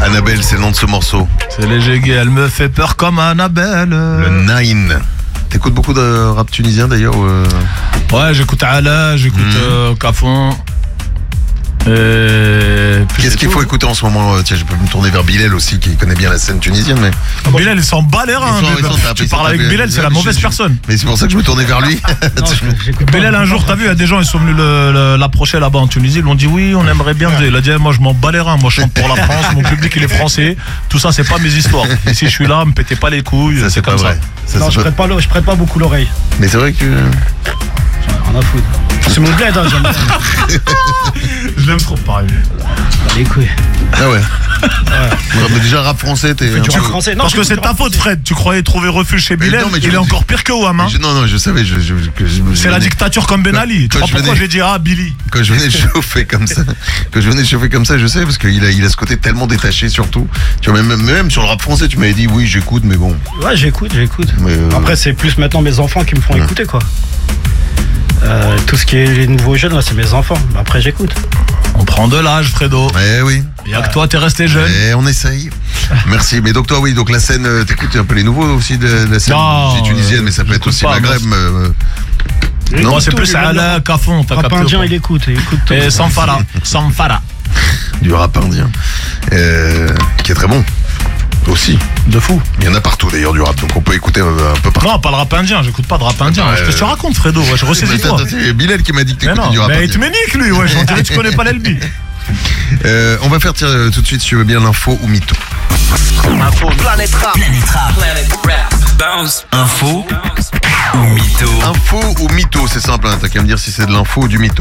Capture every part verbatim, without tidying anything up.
Annabelle, c'est le nom de ce morceau. C'est léger gay, elle me fait peur comme Annabelle. Le Nine. T'écoutes beaucoup de rap tunisien d'ailleurs euh... Ouais, j'écoute Ala, j'écoute mmh. euh, Cafon. Euh, Qu'est-ce qu'il faut écouter en ce moment? Tiens, je peux me tourner vers Bilal aussi, qui connaît bien la scène tunisienne. Mais Bilal, il s'en bat les reins. Tu parles avec Bilal, c'est la mauvaise je, personne. Mais c'est pour ça que je me tournais vers lui. Non, Bilal, un jour, t'as vu, il y a des gens, ils sont venus le, le, l'approcher là-bas en Tunisie. Ils l'ont dit oui, on aimerait bien. Il a dit moi, je m'en bats les reins. Moi, je chante pour la France. Mon public, il est français. Tout ça, c'est pas mes histoires. Et si je suis là, me pétez pas les couilles. Ça, c'est, c'est comme ça. ça non, je prête, pas, je prête pas beaucoup l'oreille. Mais c'est vrai que. Rien à foutre. C'est mon bled, hein, j'aime. Je l'aime trop pareil. Les couilles. Ah ouais. Ouais. Mais déjà rap français, t'es. Du rap français. Non, parce que c'est ta faute, Fred. Tu croyais trouver refuge chez Bilal. Il est encore pire que Wam. Hein. Non, non, je savais. Je, je, que je, c'est je la venais... dictature comme Ben Ali. Tu vois pourquoi j'ai dit ah Billy. Quand je venais chauffer comme ça, quand je venais chauffer comme ça, je sais parce qu'il a, il a ce côté tellement détaché surtout. Tu vois même, même sur le rap français, tu m'avais dit oui, j'écoute, mais bon. Ouais, j'écoute, j'écoute. Mais euh... Après, c'est plus maintenant mes enfants qui me font ouais. écouter quoi. Euh, tout ce qui est les nouveaux jeunes, là, c'est mes enfants. Après, j'écoute. On prend de l'âge, Fredo. Eh oui. Il y a que toi, t'es resté jeune. Eh, on essaye. Merci. Mais donc toi, oui, donc la scène, euh, t'écoutes un peu les nouveaux aussi de, de la scène non, tunisienne, mais ça peut être aussi pas, Maghreb. Euh, oui, non, c'est plus à la Cafon. Rap indien, il écoute, il écoute tout. Et Samfara, Samfara. Du rap indien, euh, qui est très bon. Aussi. De fou. Il y en a partout d'ailleurs du rap, donc on peut écouter un peu partout. Non, pas le rap indien, j'écoute pas de rap indien. Euh... Qu'est-ce que tu racontes, Fredo? Ouais, je ressaisis-toi. C'est Bilal qui m'a dit que t'écoutais du rap mais indien. Mais il te ménique lui, ouais, j'en dirais que tu connais pas l'Elbi. Euh, on va faire tiens, tout de suite, si tu veux bien, l'info ou mytho. Info, Planète Rap. Planète Rap. Planète Rap. Info ou mytho. Info ou mytho, c'est simple, hein, t'as qu'à me dire si c'est de l'info ou du mytho.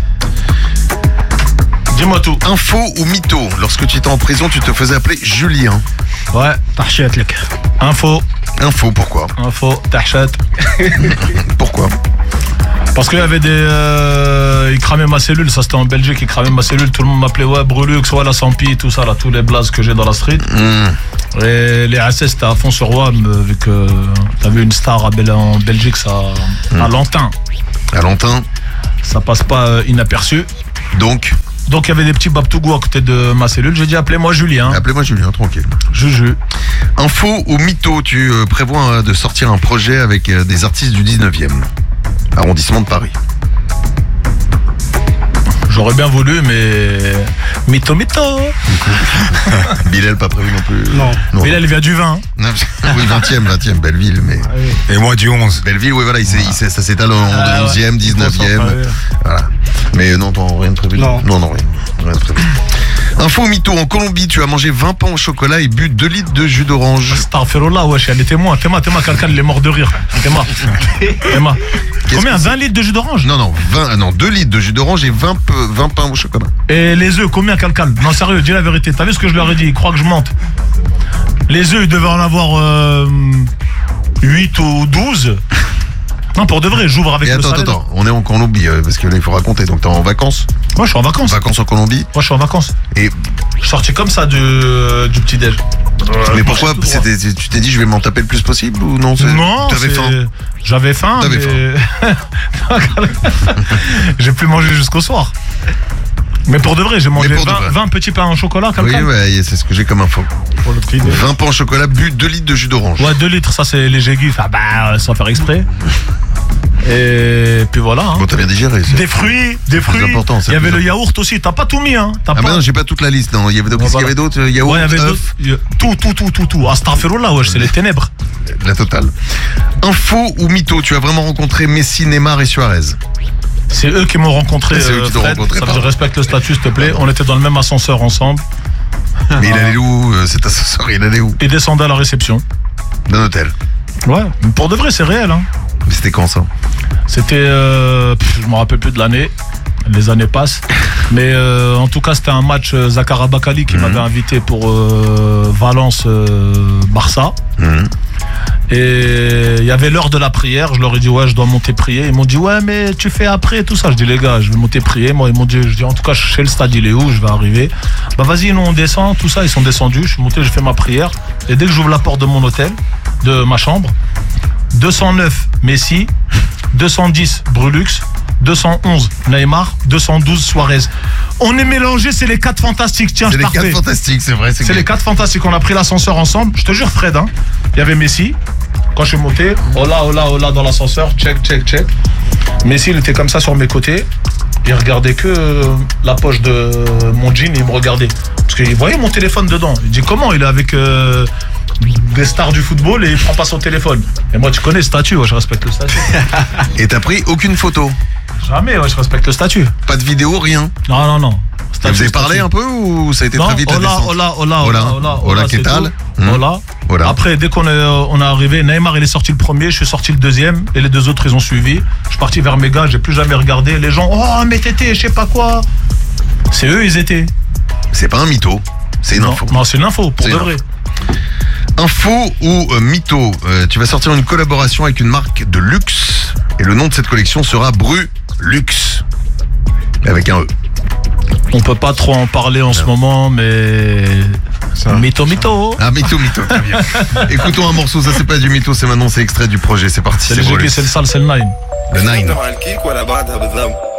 Dis-moi tout. Info ou mytho? Lorsque tu étais en prison, tu te faisais appeler Julien. Ouais, Tarchet, les gars. Info. Info, pourquoi? Info, Tarchet. Pourquoi? Parce qu'il y avait des. Euh, ils cramaient ma cellule, ça c'était en Belgique, ils cramaient ma cellule, tout le monde m'appelait ouais, Brelux, ouais, la Sampi, tout ça, là, tous les blazes que j'ai dans la street. Mm. Et les A S S c'était à fond sur Wam, vu que t'avais une star à Bel- en Belgique, ça. Mm. À Lantin. À Lantin. Ça passe pas euh, inaperçu. Donc Donc il y avait des petits babtougous à côté de ma cellule, j'ai dit appelez-moi Julien. Appelez-moi Julien, tranquille. Juju. Info ou mytho, tu euh, prévois euh, de sortir un projet avec euh, des artistes du dix-neuvième arrondissement de Paris. J'aurais bien voulu, mais mytho mytho. Bilal pas prévu non plus. Non. non. Bilal vient du vingt. Non, oui, vingtième, vingtième, Belleville, mais. Ah oui. Et moi du onze. Belleville, oui, voilà, il voilà. Il ça s'étale en ah, onzième, ouais. dix-neuvième. Voilà. Mais non, t'as rien de prévu. Non, non, non rien, rien de prévu. Info ou mytho, en Colombie, tu as mangé vingt pains au chocolat et bu deux litres de jus d'orange. Astaghfirullah, wesh, il y a des témoins. Téma, téma, quelqu'un, il est mort de rire. Téma. Téma. Combien? vingt litres de jus d'orange? Non, non, vingt, non, deux litres de jus d'orange et vingt, vingt pains au chocolat. Et les œufs, combien, quelqu'un? Non, sérieux, dis la vérité. T'as vu ce que je leur ai dit? Ils croient que je mente. Les œufs, ils devaient en avoir euh, huit ou douze. Non, pour de vrai, j'ouvre avec et le attends, salé. Attends, attends, on est en Colombie, euh, parce que là, il faut raconter. Donc, t'es en vacances? Moi, je suis en vacances. Vacances en Colombie? Moi, je suis en vacances. Et je suis sorti comme ça du, euh, du petit-déj. Euh, mais pourquoi c'était, tu t'es dit, je vais m'en taper le plus possible ou non? Non, t'avais faim? J'avais faim. T'avais mais... faim. J'ai pu manger jusqu'au soir. Mais pour de vrai, j'ai mangé vingt, vingt petits pains en chocolat. Oui, ouais, c'est ce que j'ai comme info. Pour le prix de... vingt pains en chocolat, bu deux litres de jus d'orange. Ouais, deux litres, ça c'est léger aiguë. Enfin, bah, sans faire exprès. Et puis voilà. Hein. Bon, t'as bien digéré. C'est... Des fruits, des fruits. C'est important, c'est il y avait le yaourt aussi. T'as pas tout mis, hein. T'as ah, pas... bah non, j'ai pas toute la liste. Non, il y avait, donc, bon, voilà. Il y avait d'autres yaourts. Ouais, il y avait d'autres. Tout, tout, tout, tout, tout. Astaghfirullah, wesh, c'est les ténèbres. La totale. Info ou mytho, tu as vraiment rencontré Messi, Neymar et Suarez? C'est eux qui m'ont rencontré. C'est eux qui t'ont Fred, rencontré. Ça veut dire, respecte le statut, s'il te plaît. On était dans le même ascenseur ensemble. Mais il allait où cet ascenseur? Il allait où? Il descendait à la réception. D'un hôtel. Ouais, pour de vrai, c'est réel. Hein. Mais c'était quand ça? C'était, euh, pff, je me rappelle plus de l'année. Les années passent. Mais euh, en tout cas, c'était un match euh, Zakara Bakali qui mmh. m'avait invité pour euh, Valence euh, Barça. Mmh. Et il y avait l'heure de la prière. Je leur ai dit ouais, je dois monter prier. Ils m'ont dit ouais, mais tu fais après tout ça. Je dis les gars, je vais monter prier. Moi, ils m'ont dit, je dis en tout cas, je sais le stade, il est où, je vais arriver. Bah vas-y, nous on descend, tout ça. Ils sont descendus. Je suis monté, j'ai fait ma prière. Et dès que j'ouvre la porte de mon hôtel, de ma chambre, deux cent neuf Messi, deux cent dix Brulux, deux cent onze Neymar, deux cent douze Suarez. On est mélangés, c'est les quatre fantastiques. Tiens, c'est je les quatre fantastiques, c'est vrai. C'est, c'est les quatre fantastiques. On a pris l'ascenseur ensemble. Je te jure, Fred, hein. Il y avait Messi. Quand je suis monté, oh là, oh là, oh là, dans l'ascenseur, check, check, check. Messi, il était comme ça sur mes côtés. Il regardait que la poche de mon jean et il me regardait. Parce qu'il voyait mon téléphone dedans. Il dit comment il est avec euh, des stars du football et il prend pas son téléphone. Et moi, tu connais le statut, ouais, je respecte le statut. Et t'as pris aucune photo? Jamais, ouais, je respecte le statut. Pas de vidéo, rien? Non, non, non. Statut, vous avez parlé statut. Un peu ou ça a été non, très vite hola, la descente? Hola, hola, hola, hola, hola, qu'est-ce tal? Hola. Voilà. Après, dès qu'on est, on est arrivé, Neymar il est sorti le premier, je suis sorti le deuxième, et les deux autres ils ont suivi. Je suis parti vers mes gars, j'ai plus jamais regardé. Les gens, oh mais t'étais, je sais pas quoi. C'est eux, ils étaient. C'est pas un mytho, c'est une non, info. Non, c'est une info, pour c'est de vrai. Info ou euh, mytho, euh, tu vas sortir une collaboration avec une marque de luxe, et le nom de cette collection sera Bru Luxe, avec un E. On peut pas trop en parler en non. ce moment, mais... Ça, mytho, ça. mytho. Ah, mytho, mytho, très bien. Écoutons un morceau, ça c'est pas du mytho, c'est maintenant, c'est extrait du projet, c'est parti. C'est, c'est le G P, c'est le sale, c'est le Nine. Le Nine.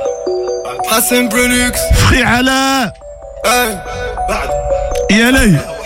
حسن برولوكس فري علاء يا لي